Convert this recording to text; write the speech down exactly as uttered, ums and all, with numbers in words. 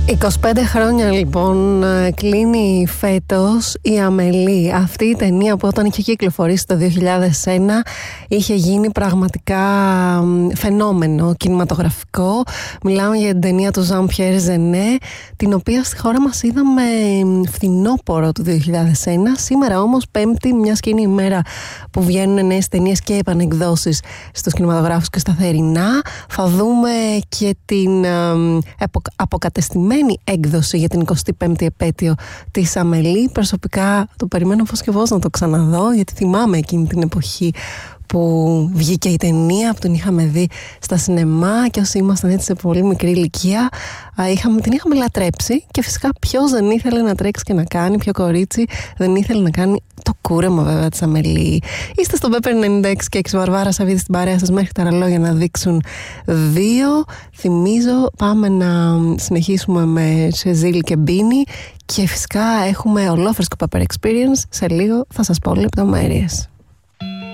είκοσι πέντε χρόνια λοιπόν κλείνει φέτος η Αμελή. Αυτή η ταινία που όταν είχε κυκλοφορήσει το δύο χιλιάδες ένα είχε γίνει πραγματικά φαινόμενο κινηματογραφικό. Μιλάμε για την ταινία του Ζαν Πιέρ Ζενέ, την οποία στη χώρα μας είδαμε φθινόπωρο του δύο χιλιάδες ένα. Σήμερα όμως Πέμπτη, μιας και είναι η μέρα που βγαίνουν νέες ταινίες και επανεκδόσεις στους κινηματογράφους και στα θερινά, θα δούμε και την αποκατεστημένη έκδοση για την εικοστή πέμπτη επέτειο της Αμελή. Προσωπικά το περιμένω πώς και πώς να το ξαναδώ, γιατί θυμάμαι εκείνη την εποχή που βγήκε η ταινία, που την είχαμε δει στα σινεμά και όσοι ήμασταν έτσι σε πολύ μικρή ηλικία είχαμε, την είχαμε λατρέψει και φυσικά ποιος δεν ήθελε να τρέξει και να κάνει, ποιο κορίτσι δεν ήθελε να κάνει το κούρεμα βέβαια της Αμελή. Είστε στο Πέπερ ενενήντα έξι και έξι, Βαρβάρα Σαββίδη στην παρέα σας μέχρι τα ρολόγια να δείξουν δύο. Θυμίζω πάμε να συνεχίσουμε με Σεζίλ και Μπίνι και φυσικά έχουμε ολόφρεσκο Pepper Experience. Σε λίγο θα σας πω λεπτομέρειες.